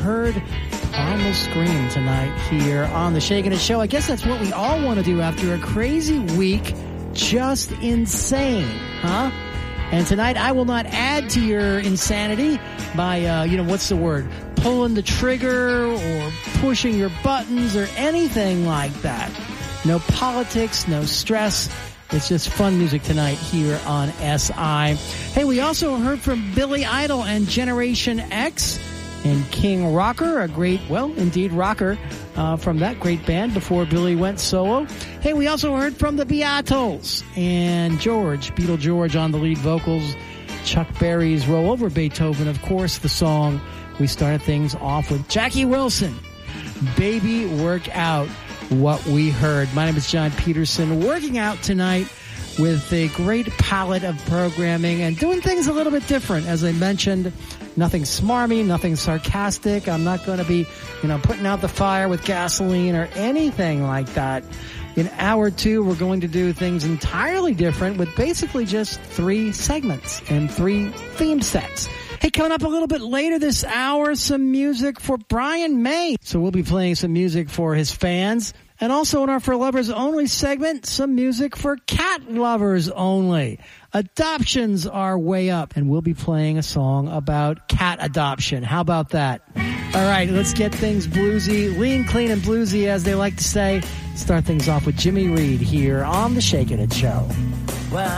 heard Primal Scream tonight here on the Shakin' It Show. I guess that's what we all want to do after a crazy week. Just insane, huh? And tonight I will not add to your insanity by, what's the word? Pulling the trigger or pushing your buttons or anything like that. No politics, no stress. It's just fun music tonight here on SI. Hey, we also heard from Billy Idol and Generation X and King Rocker, a great, rocker from that great band before Billy went solo. Hey, we also heard from the Beatles and Beatle George on the lead vocals. Chuck Berry's Roll Over Beethoven, of course, the song we started things off with. Jackie Wilson, Baby Work Out. What we heard. My name is John Peterson, working out tonight with a great palette of programming and doing things a little bit different. As I mentioned, nothing smarmy, nothing sarcastic. I'm not going to be, putting out the fire with gasoline or anything like that. In hour 2, we're going to do things entirely different with basically just 3 segments and 3 theme sets. Hey, coming up a little bit later this hour, some music for Brian May. So we'll be playing some music for his fans. And also in our For Lovers Only segment, some music for cat lovers only. Adoptions are way up, and we'll be playing a song about cat adoption. How about that? All right, let's get things bluesy, lean, clean, and bluesy, as they like to say. Start things off with Jimmy Reed here on The Shakin' It Show. Well,